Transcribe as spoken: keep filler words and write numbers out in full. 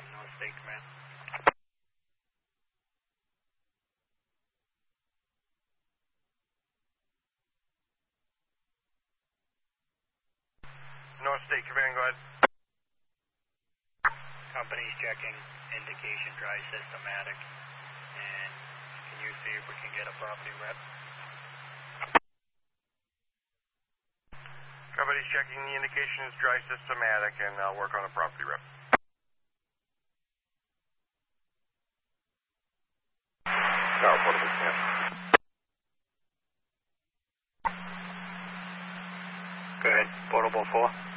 com, North State Command. North State Command, go ahead. Company's checking indication dry systematic. And can you see if we can get a property rep? Company's checking the indication is dry systematic, and I'll work on a property rep. Tower portable scan. Go ahead, portable four.